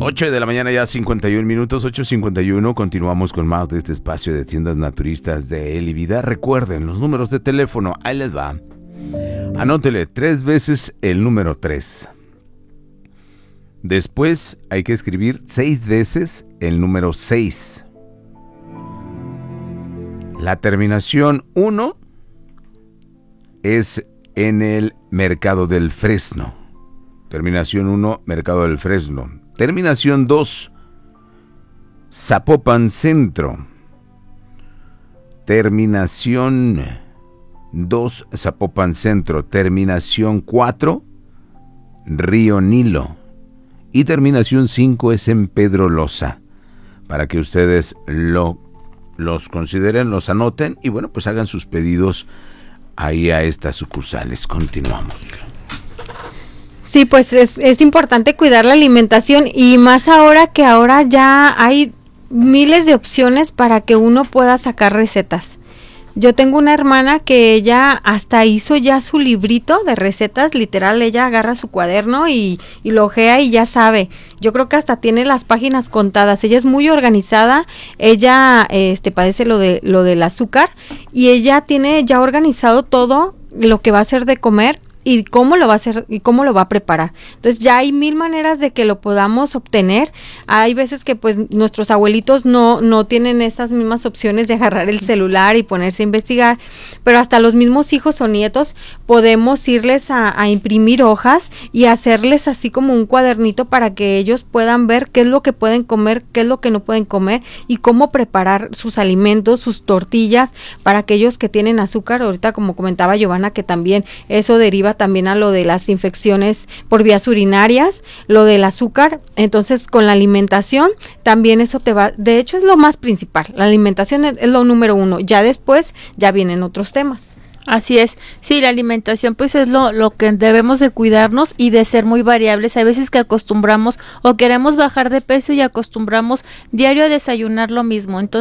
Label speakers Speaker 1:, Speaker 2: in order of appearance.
Speaker 1: 8 de la mañana ya 51 minutos, 8:51. Continuamos con más de este espacio de tiendas naturistas de Eli Vida. Recuerden los números de teléfono, ahí les va. Anótele 3 veces el número 3. Después hay que escribir 6 veces el número 6. La terminación 1 es en el Mercado del Fresno. Terminación 1, Mercado del Fresno. Terminación 2, Zapopan Centro. Terminación 2, Zapopan Centro. Terminación 4, Río Nilo. Y terminación 5 es en Pedro Loza. Para que ustedes los consideren, los anoten y bueno, pues hagan sus pedidos ahí a estas sucursales. Continuamos.
Speaker 2: Sí, pues es importante cuidar la alimentación y más ahora que ahora ya hay miles de opciones para que uno pueda sacar recetas. Yo tengo una hermana que ella hasta hizo ya su librito de recetas, literal, ella agarra su cuaderno y lo ojea y ya sabe. Yo creo que hasta tiene las páginas contadas. Ella es muy organizada, ella padece lo del azúcar y ella tiene ya organizado todo lo que va a hacer de comer y cómo lo va a hacer y cómo lo va a preparar. Entonces ya hay 1000 maneras de que lo podamos obtener. Hay veces que pues nuestros abuelitos no tienen esas mismas opciones de agarrar el celular y ponerse a investigar, pero hasta los mismos hijos o nietos podemos irles a imprimir hojas y hacerles así como un cuadernito para que ellos puedan ver qué es lo que pueden comer, qué es lo que no pueden comer y cómo preparar sus alimentos, sus tortillas para aquellos que tienen azúcar. Ahorita como comentaba Giovanna que también eso deriva también a lo de las infecciones por vías urinarias, lo del azúcar. Entonces con la alimentación también eso te va, de hecho es lo más principal, la alimentación es lo número 1, ya después ya vienen otros temas.
Speaker 3: Así es, sí, la alimentación pues es lo que debemos de cuidarnos y de ser muy variables. Hay veces que acostumbramos o queremos bajar de peso y acostumbramos diario a desayunar lo mismo, entonces